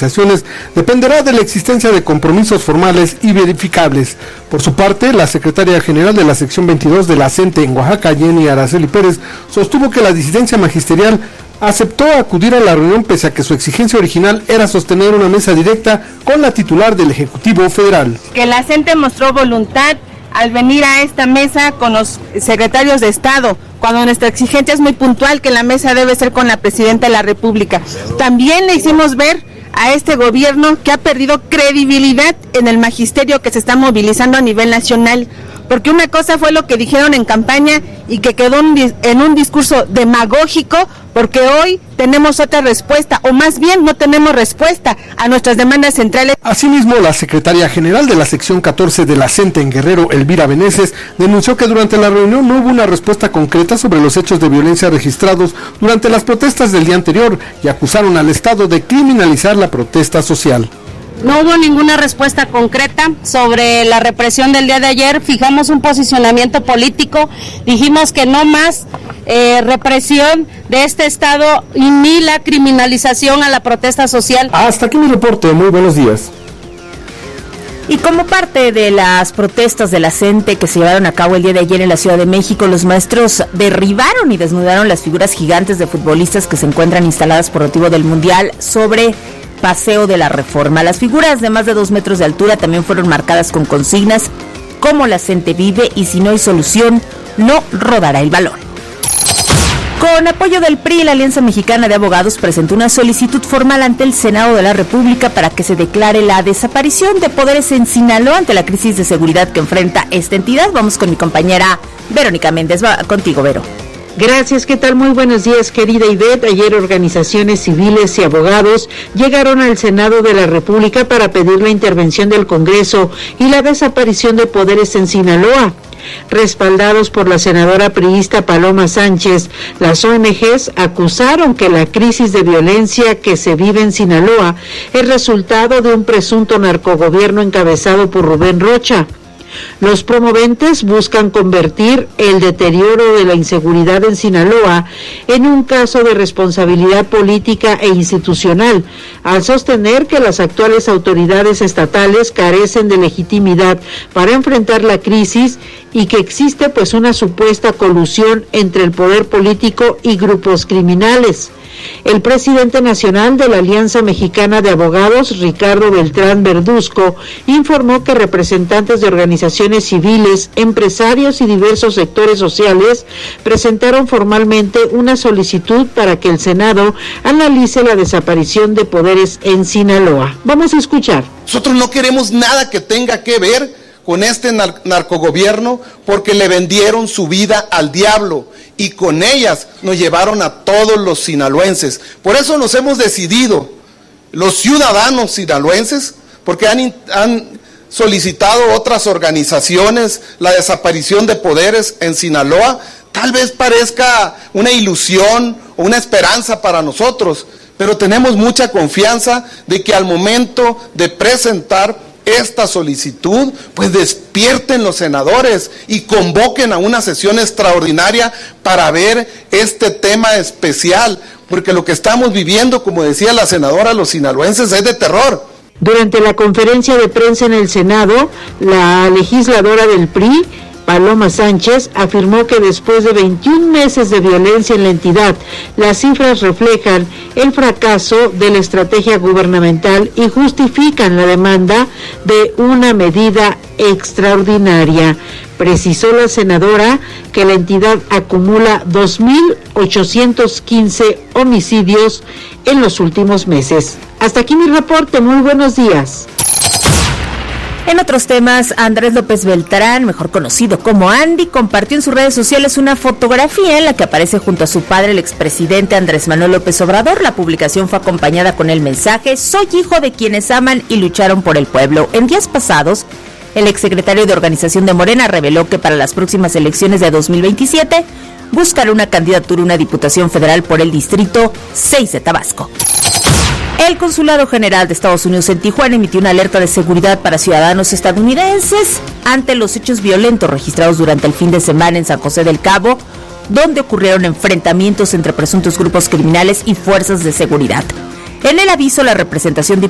organizaciones dependerá de la existencia de compromisos formales y verificables. Por su parte, la secretaria general de la sección 22 de la CENTE en Oaxaca, Jenny Araceli Pérez, sostuvo que la disidencia magisterial aceptó acudir a la reunión pese a que su exigencia original era sostener una mesa directa con la titular del Ejecutivo Federal. Que la CENTE mostró voluntad al venir a esta mesa con los secretarios de Estado, cuando nuestra exigencia es muy puntual, que la mesa debe ser con la Presidenta de la República. También le hicimos ver a este gobierno que ha perdido credibilidad en el magisterio que se está movilizando a nivel nacional, porque una cosa fue lo que dijeron en campaña y que quedó en un discurso demagógico, porque hoy tenemos otra respuesta, o más bien no tenemos respuesta a nuestras demandas centrales. Asimismo, la secretaria general de la sección 14 de la CENTE en Guerrero, Elvira Beneses, denunció que durante la reunión no hubo una respuesta concreta sobre los hechos de violencia registrados durante las protestas del día anterior y acusaron al Estado de criminalizar la protesta social. No hubo ninguna respuesta concreta sobre la represión del día de ayer. Fijamos un posicionamiento político, dijimos que no más represión de este Estado y ni la criminalización a la protesta social. Hasta aquí mi reporte, muy buenos días. Y como parte de las protestas de la CENTE que se llevaron a cabo el día de ayer en la Ciudad de México, los maestros derribaron y desnudaron las figuras gigantes de futbolistas que se encuentran instaladas por motivo del Mundial sobre Paseo de la Reforma. Las figuras de más de 2 metros de altura también fueron marcadas con consignas como la CENTE vive y si no hay solución, no rodará el balón. Con apoyo del PRI, la Alianza Mexicana de Abogados presentó una solicitud formal ante el Senado de la República para que se declare la desaparición de poderes en Sinaloa ante la crisis de seguridad que enfrenta esta entidad. Vamos con mi compañera Verónica Méndez. Va contigo, Vero. Gracias, ¿qué tal? Muy buenos días, querida Ivette. Ayer organizaciones civiles y abogados llegaron al Senado de la República para pedir la intervención del Congreso y la desaparición de poderes en Sinaloa. Respaldados por la senadora priista Paloma Sánchez, las ONGs acusaron que la crisis de violencia que se vive en Sinaloa es resultado de un presunto narcogobierno encabezado por Rubén Rocha. Los promoventes buscan convertir el deterioro de la inseguridad en Sinaloa en un caso de responsabilidad política e institucional, al sostener que las actuales autoridades estatales carecen de legitimidad para enfrentar la crisis y que existe pues una supuesta colusión entre el poder político y grupos criminales. El presidente nacional de la Alianza Mexicana de Abogados, Ricardo Beltrán Verduzco, informó que representantes de organizaciones civiles, empresarios y diversos sectores sociales presentaron formalmente una solicitud para que el Senado analice la desaparición de poderes en Sinaloa. Vamos a escuchar. Nosotros no queremos nada que tenga que ver con este narcogobierno porque le vendieron su vida al diablo y con ellas nos llevaron a todos los sinaloenses. Por eso nos hemos decidido, los ciudadanos sinaloenses, porque han solicitado otras organizaciones la desaparición de poderes en Sinaloa. Tal vez parezca una ilusión o una esperanza para nosotros, pero tenemos mucha confianza de que al momento de presentar esta solicitud, pues despierten los senadores y convoquen a una sesión extraordinaria para ver este tema especial, porque lo que estamos viviendo, como decía la senadora, los sinaloenses es de terror. Durante la conferencia de prensa en el Senado, la legisladora del PRI, Paloma Sánchez, afirmó que después de 21 meses de violencia en la entidad, las cifras reflejan el fracaso de la estrategia gubernamental y justifican la demanda de una medida extraordinaria. Precisó la senadora que la entidad acumula 2.815 homicidios en los últimos meses. Hasta aquí mi reporte, muy buenos días. En otros temas, Andrés López Beltrán, mejor conocido como Andy, compartió en sus redes sociales una fotografía en la que aparece junto a su padre, el expresidente Andrés Manuel López Obrador. La publicación fue acompañada con el mensaje: soy hijo de quienes aman y lucharon por el pueblo. En días pasados, el exsecretario de Organización de Morena reveló que para las próximas elecciones de 2027 buscará una candidatura a una diputación federal por el Distrito 6 de Tabasco. El Consulado General de Estados Unidos en Tijuana emitió una alerta de seguridad para ciudadanos estadounidenses ante los hechos violentos registrados durante el fin de semana en San José del Cabo, donde ocurrieron enfrentamientos entre presuntos grupos criminales y fuerzas de seguridad. En el aviso, la representación